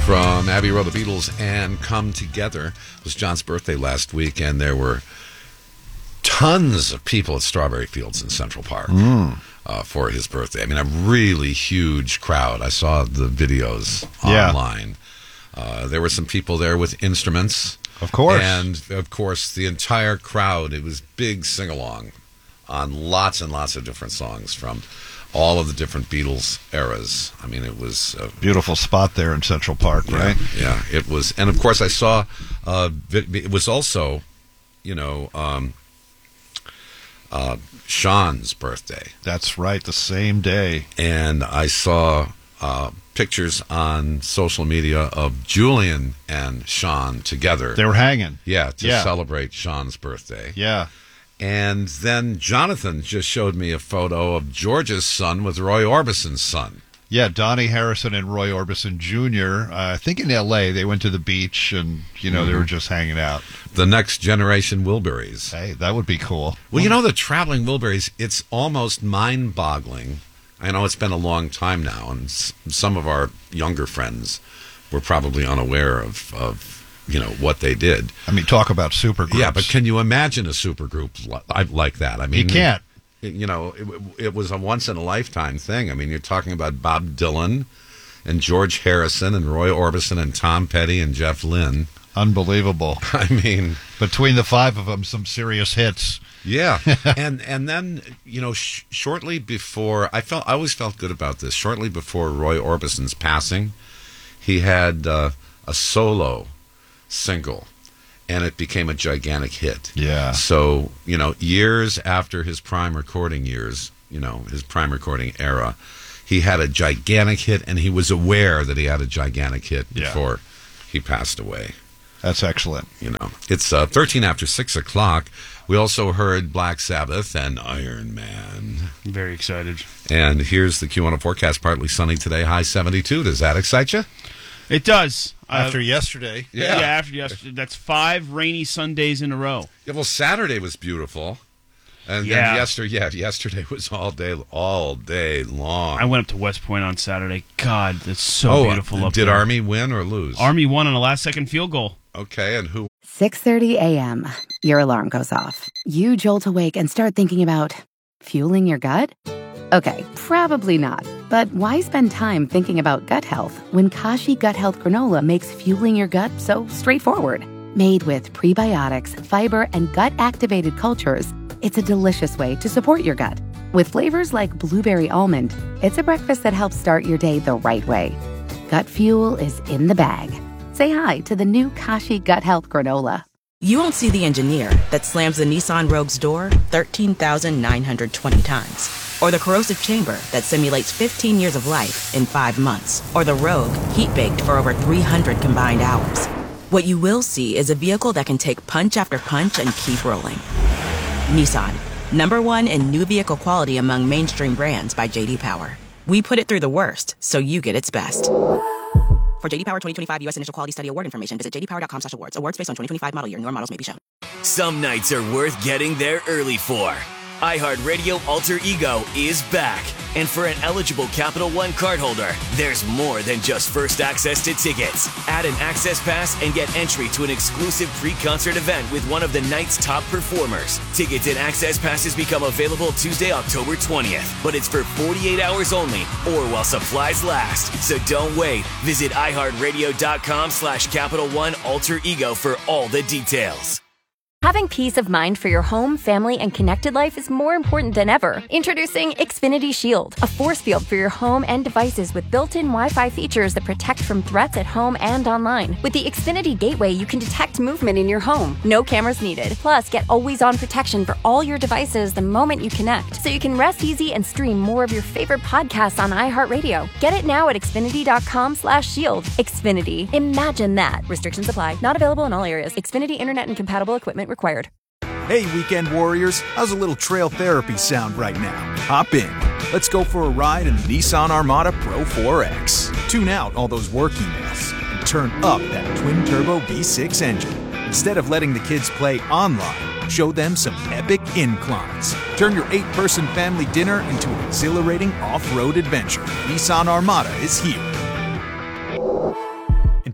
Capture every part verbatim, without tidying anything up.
from Abbey Road, the Beatles, and Come Together. It was John's birthday last week, and there were tons of people at Strawberry Fields in Central Park mm. uh, for his birthday. I mean, a really huge crowd. I saw the videos yeah. online. Uh, there were some people there with instruments. Of course. And, of course, the entire crowd, it was big sing-along on lots and lots of different songs from all of the different Beatles eras. I mean, it was a beautiful spot there in Central Park, yeah, right? Yeah, it was. And, of course, I saw, uh, it was also, you know, um, uh, Sean's birthday. That's right, the same day. And I saw uh, pictures on social media of Julian and Sean together. They were hanging. Yeah, to yeah. celebrate Sean's birthday. Yeah. And then Jonathan just showed me a photo of George's son with Roy Orbison's son. Yeah, Donnie Harrison and Roy Orbison Junior Uh, I think in L A they went to the beach and, you know, mm-hmm. they were just hanging out. The next generation Wilburys. Hey, that would be cool. Well, you know, the traveling Wilburys, it's almost mind-boggling. I know it's been a long time now, and s- some of our younger friends were probably unaware of, of you know, what they did. I mean, talk about supergroups. Yeah, but can you imagine a supergroup li- like that? I mean, you can't. It, you know, it, it was a once-in-a-lifetime thing. I mean, you're talking about Bob Dylan and George Harrison and Roy Orbison and Tom Petty and Jeff Lynne. Unbelievable. I mean, between the five of them, some serious hits. Yeah, and and then, you know, sh- shortly before, I felt I always felt good about this. Shortly before Roy Orbison's passing, he had uh, a solo single, and it became a gigantic hit. Yeah. So, you know, years after his prime recording years, you know, his prime recording era, he had a gigantic hit, and he was aware that he had a gigantic hit yeah. before he passed away. That's excellent. You know, it's uh, thirteen after six o'clock. We also heard Black Sabbath and Iron Man. Very excited. And here's the Q one oh forecast. Partly sunny today, high seventy-two. Does that excite you? It does. After uh, yesterday. Yeah. yeah, after yesterday. That's five rainy Sundays in a row. Yeah, well, Saturday was beautiful. And yeah. then yesterday, yeah, yesterday was all day, all day long. I went up to West Point on Saturday. God, that's so oh, beautiful up did there. Did Army win or lose? Army won on a last-second field goal. Okay, and who? six thirty a.m. Your alarm goes off. You jolt awake and start thinking about fueling your gut? Okay, probably not. But why spend time thinking about gut health when Kashi Gut Health Granola makes fueling your gut so straightforward? Made with prebiotics, fiber, and gut-activated cultures, it's a delicious way to support your gut. With flavors like blueberry almond, it's a breakfast that helps start your day the right way. Gut fuel is in the bag. Say hi to the new Kashi Gut Health Granola. You won't see the engineer that slams the Nissan Rogue's door thirteen thousand nine hundred twenty times. Or the corrosive chamber that simulates fifteen years of life in five months. Or the Rogue heat-baked for over three hundred combined hours. What you will see is a vehicle that can take punch after punch and keep rolling. Nissan, number one in new vehicle quality among mainstream brands by J D Power. We put it through the worst, so you get its best. For J D Power twenty twenty-five U S Initial Quality Study Award information, visit j d power dot com slash awards. Awards based on twenty twenty-five model year. Newer models may be shown. Some nights are worth getting there early for. iHeartRadio Alter Ego is back. And for an eligible Capital One cardholder, there's more than just first access to tickets. Add an access pass and get entry to an exclusive pre-concert event with one of the night's top performers. Tickets and access passes become available Tuesday, October twentieth. But it's for forty-eight hours only or while supplies last. So don't wait. Visit iHeartRadio.com slash Capital One Alter Ego for all the details. Having peace of mind for your home, family, and connected life is more important than ever. Introducing Xfinity Shield, a force field for your home and devices with built-in Wi-Fi features that protect from threats at home and online. With the Xfinity Gateway, you can detect movement in your home. No cameras needed. Plus, get always-on protection for all your devices the moment you connect, so you can rest easy and stream more of your favorite podcasts on iHeartRadio. Get it now at Xfinity.com slash shield. Xfinity. Imagine that. Restrictions apply. Not available in all areas. Xfinity Internet and compatible equipment required. Hey, weekend warriors, how's a little trail therapy sound right now? Hop in. Let's go for a ride in the Nissan Armada Pro four X. Tune out all those work emails and turn up that twin-turbo V six engine. Instead of letting the kids play online, show them some epic inclines. Turn your eight-person family dinner into an exhilarating off-road adventure. Nissan Armada is here.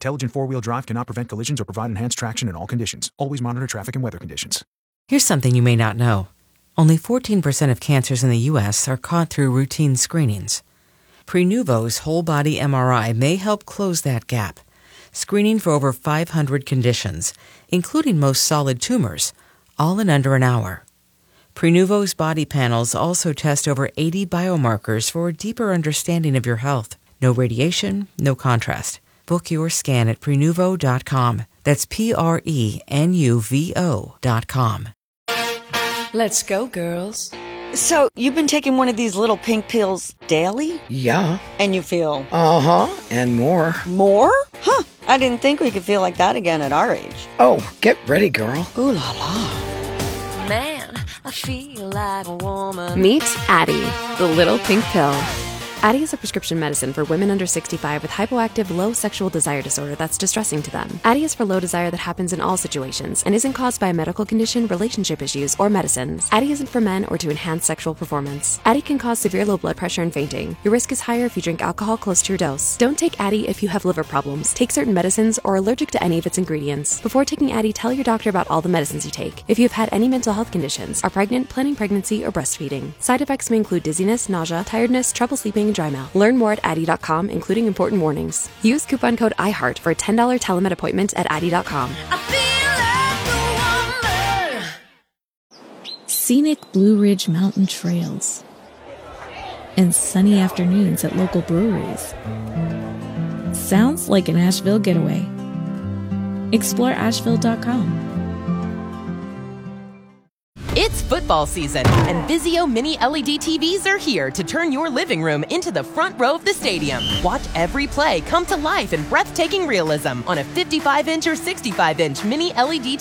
Intelligent four-wheel drive cannot prevent collisions or provide enhanced traction in all conditions. Always monitor traffic and weather conditions. Here's something you may not know. Only fourteen percent of cancers in the U S are caught through routine screenings. Prenuvo's whole-body M R I may help close that gap, screening for over five hundred conditions, including most solid tumors, all in under an hour. Prenuvo's body panels also test over eighty biomarkers for a deeper understanding of your health. No radiation, no contrast. Book your scan at Prenuvo dot com. That's P R E N U V O dot com. Let's go, girls. So, you've been taking one of these little pink pills daily? Yeah. And you feel? Uh-huh, and more. More? Huh, I didn't think we could feel like that again at our age. Oh, get ready, girl. Ooh la la. Man, I feel like a woman. Meet Addie, the little pink pill. Addie is a prescription medicine for women under sixty-five with hypoactive low sexual desire disorder that's distressing to them. Addie is for low desire that happens in all situations and isn't caused by a medical condition, relationship issues, or medicines. Addie isn't for men or to enhance sexual performance. Addie can cause severe low blood pressure and fainting. Your risk is higher if you drink alcohol close to your dose. Don't take Addie if you have liver problems, take certain medicines, or are allergic to any of its ingredients. Before taking Addie, tell your doctor about all the medicines you take. If you have had any mental health conditions, are pregnant, planning pregnancy, or breastfeeding. Side effects may include dizziness, nausea, tiredness, trouble sleeping, and dry mouth. Learn more at Addie dot com, including important warnings. Use coupon code iHeart for a ten dollars telemed appointment at Addie dot com. Scenic Blue Ridge Mountain trails and sunny afternoons at local breweries. Sounds like an Asheville getaway. Explore Asheville dot com. It's football season, and Vizio Mini L E D T Vs are here to turn your living room into the front row of the stadium. Watch every play come to life in breathtaking realism on a fifty-five inch or sixty-five inch Mini L E D T V.